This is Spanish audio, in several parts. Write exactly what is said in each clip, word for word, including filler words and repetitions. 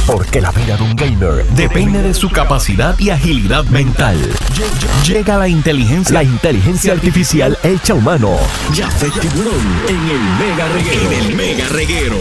Porque la vida de un gamer depende de su capacidad y agilidad mental. Llega la inteligencia, la inteligencia artificial hecha humano. Jafet Tiburón en el Mega Reguero. En el Mega Reguero.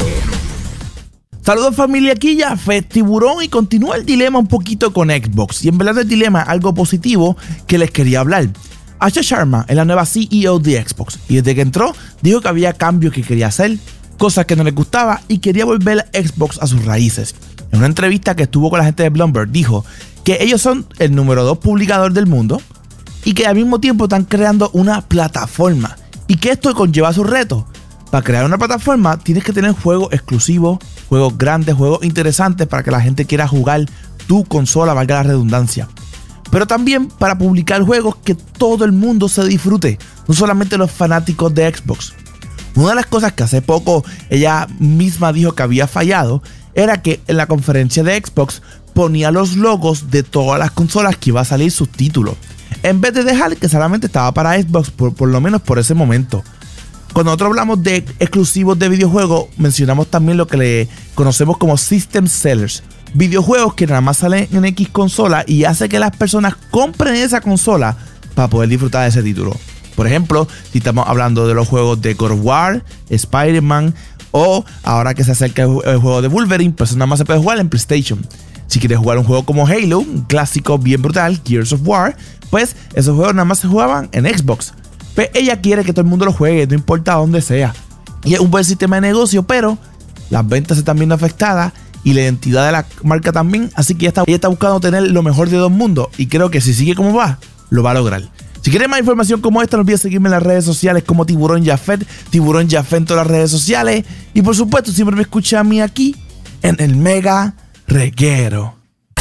Saludos familia, aquí Jafet Tiburón y continúa el dilema un poquito con Xbox. Y en verdad el dilema es algo positivo que les quería hablar. Asha Sharma es la nueva C E O de Xbox y desde que entró dijo que había cambios que quería hacer, cosas que no les gustaba y quería volver a Xbox a sus raíces. En una entrevista que estuvo con la gente de Bloomberg dijo que ellos son el número dos publicador del mundo y que al mismo tiempo están creando una plataforma y que esto conlleva sus retos. Para crear una plataforma tienes que tener juegos exclusivos, juegos grandes, juegos interesantes para que la gente quiera jugar tu consola, valga la redundancia. Pero también para publicar juegos que todo el mundo se disfrute, no solamente los fanáticos de Xbox. Una de las cosas que hace poco ella misma dijo que había fallado era que en la conferencia de Xbox ponía los logos de todas las consolas que iba a salir sus títulos, en vez de dejar que solamente estaba para Xbox, por, por lo menos por ese momento. Cuando nosotros hablamos de exclusivos de videojuegos, mencionamos también lo que le conocemos como System Sellers. Videojuegos que nada más salen en X consola y hace que las personas compren esa consola para poder disfrutar de ese título. Por ejemplo, si estamos hablando de los juegos de God of War, Spider-Man o ahora que se acerca el juego de Wolverine, pues nada más se puede jugar en PlayStation. Si quieres jugar un juego como Halo, un clásico bien brutal, Gears of War, pues esos juegos nada más se jugaban en Xbox. Pues ella quiere que todo el mundo lo juegue, no importa dónde sea. Y es un buen sistema de negocio, pero las ventas se están viendo afectadas y la identidad de la marca también. Así que ella está, ella está buscando tener lo mejor de dos mundos y creo que si sigue como va, lo va a lograr. Si quieres más información como esta, no olvides seguirme en las redes sociales como Tiburón Jafet, Tiburón Jafet en todas las redes sociales. Y por supuesto, siempre me escucha a mí aquí en el Mega Reguero.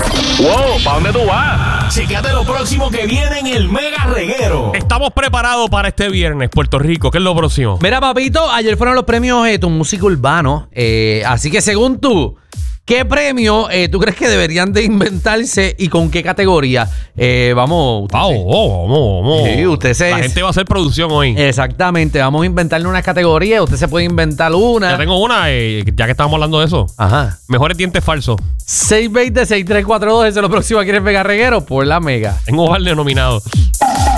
¡Wow! ¿Para dónde tú vas? Chécate lo próximo que viene en el Mega Reguero. Estamos preparados para este viernes, Puerto Rico. ¿Qué es lo próximo? Mira, papito, ayer fueron los premios eh, Tu Música Urbano. Eh, así que según tú, ¿qué premio eh, tú crees que deberían de inventarse y con qué categoría? Eh, vamos, usted Vamos, se- vamos, vamos. Sí, usted se- La gente va a hacer producción hoy. Exactamente, vamos a inventarle unas categorías. Usted se puede inventar una. Ya tengo una, eh, ya que estamos hablando de eso. Ajá. Mejores dientes falsos. seis dos cero, seis tres cuatro dos, eso es lo próximo aquí en el Mega Reguero por la Mega. Tengo un par de nominados.